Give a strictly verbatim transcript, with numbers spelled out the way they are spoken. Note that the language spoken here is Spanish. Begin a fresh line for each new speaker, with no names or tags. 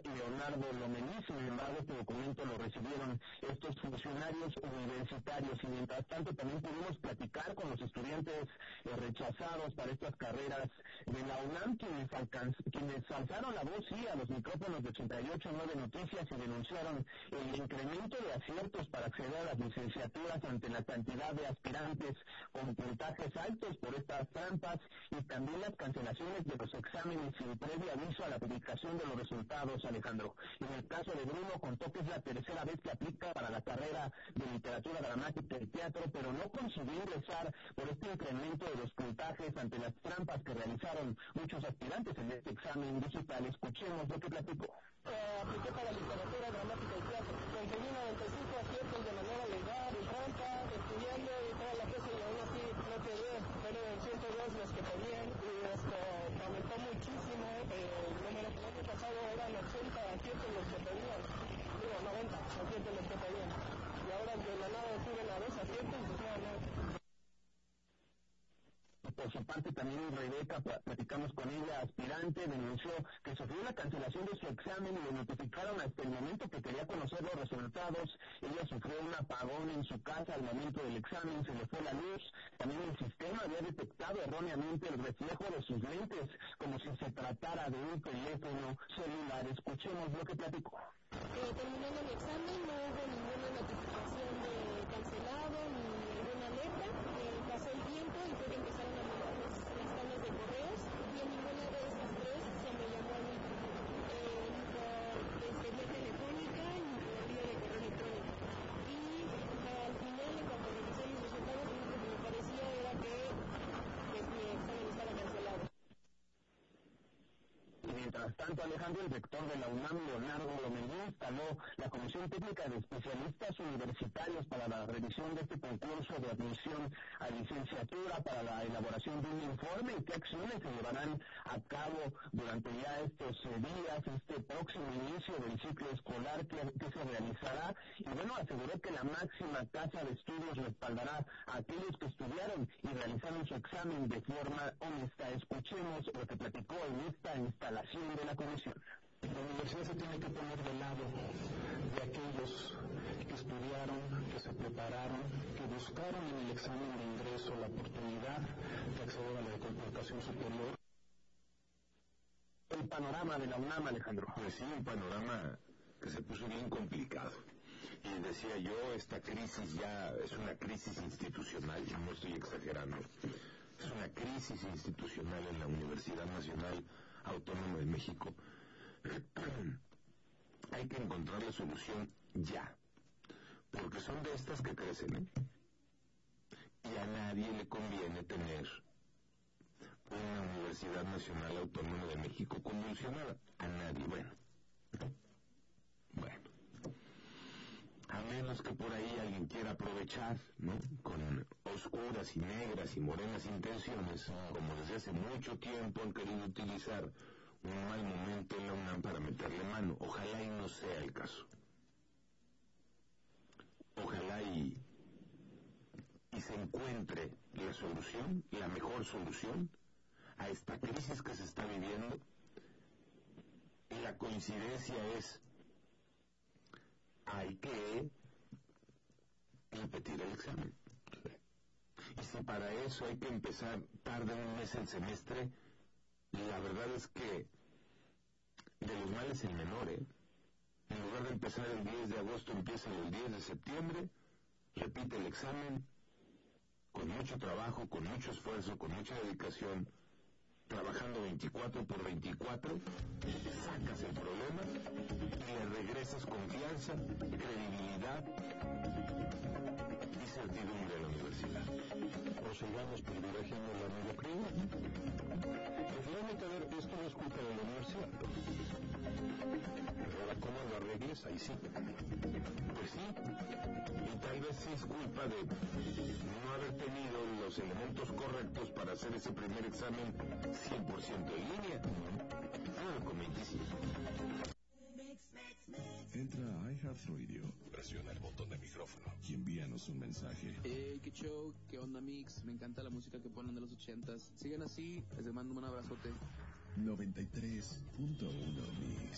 Leonardo Lomelí. Sin embargo, este documento lo recibieron estos funcionarios universitarios, y mientras tanto también pudimos platicar con los estudiantes eh, rechazados para estas carreras de la UNAM, quienes, alcanz, quienes alzaron la voz, sí, a los micrófonos de ochenta y ocho punto nueve Noticias, y denunciaron el incremento de aciertos para acceder a las licenciaturas ante la cantidad de aspirantes con puntajes altos por estas trampas, y también las cancelaciones de los exámenes sin previo aviso a la publicación de los resultados, Alejandro. En el caso de Bruno, contó que es la tercera vez que aplica para la carrera de literatura dramática y teatro, pero no consiguió ingresar por este incremento de los puntajes ante las trampas que realizaron muchos aspirantes en este examen digital. Escuchemos lo que platicó.
Eh, apliqué para literatura dramática y teatro. Conseguí noventa y cinco aciertos de manera legal y trampa, estudiando y toda la cosa, y aún así no quedé. Fueron ciento dos los que pedían, y esto aumentó muchísimo. Eh, el número que el año pasado eran ochenta aciertos los que pedían. Digo, noventa aciertos los que pedían. Y ahora de la nada suben a dos aciertos, pues nada, no.
Por su parte, también Rebeca, platicamos con ella, aspirante, denunció que sufrió la cancelación de su examen y le notificaron hasta el momento que quería conocer los resultados. Ella sufrió un apagón en su casa al momento del examen, se le fue la luz. También el sistema había detectado erróneamente el reflejo de sus lentes, como si se tratara de un teléfono celular. Escuchemos lo que platicó.
Eh, terminando el examen, no hubo ninguna notificación de cancelado ni ninguna alerta. Eh, pasó el tiempo y fue que empezaron a mandar las, las tablas de correos, y en ninguna de esas tres se me llamó a mí, eh, ni por este, vía telefónica ni por vía de correo electrónico. Y al final, en cuanto revisé mis resultados, lo único que me parecía era que pues, mi examen estaba cancelado.
Y mientras tanto, Alejandro, el rector de la UNAM, Leonardo Lomelí, instaló la Comisión Técnica de Especialistas Universitarios para la revisión de este concurso de admisión a licenciatura, para la elaboración de un informe y qué acciones se llevarán a cabo durante ya estos eh, días, este próximo inicio del ciclo escolar que, que se realizará. Y bueno, aseguró que la máxima casa de estudios respaldará a aquellos que estudiaron y realizaron su examen de forma honesta. Escuchemos lo que platicó en esta instalación de la comisión.
La universidad se tiene que poner del lado de aquellos que estudiaron, que se prepararon, que buscaron en el examen de ingreso la oportunidad de acceder a la educación superior.
El panorama de la UNAM, Alejandro.
Pues sí, un panorama que se puso bien complicado. Y decía yo, esta crisis ya es una crisis institucional, y no estoy exagerando. Es una crisis institucional en la Universidad Nacional Autónoma de México. Hay que encontrar la solución ya, porque son de estas que crecen, ¿eh? Y a nadie le conviene tener una Universidad Nacional Autónoma de México convulsionada. A nadie. Bueno, bueno, a menos que por ahí alguien quiera aprovechar, ¿no?, con oscuras y negras y morenas intenciones, como desde hace mucho tiempo han querido utilizar un mal momento en la UNAM para meterle mano. Ojalá y no sea el caso. Ojalá y, y se encuentre la solución, la mejor solución a esta crisis que se está viviendo. Y la coincidencia es, hay que repetir el examen. Y si para eso hay que empezar tarde un mes el semestre, la verdad es que de los males el menor, ¿eh? En lugar de empezar el diez de agosto, empieza el diez de septiembre, repite el examen, con mucho trabajo, con mucho esfuerzo, con mucha dedicación, trabajando veinticuatro por veinticuatro, sacas el problema y le regresas confianza, credibilidad y certidumbre a la universidad.
O sigamos privilegiando la mediocridad. Finalmente, a ver, esto no es culpa de la universidad. Ahora, ¿cómo lo arregles? Ahí sí.
Pues sí, y tal vez sí es culpa de no haber tenido los elementos correctos para hacer ese primer examen cien por ciento en línea. Ah, con veinticinco.
Entra a iHeartRadio, presiona el botón de micrófono y envíanos un mensaje.
Hey, qué show, qué onda, Mix. Me encanta la música que ponen de los ochentas. Sigan así, les mando un abrazote.
noventa y tres punto uno Mix.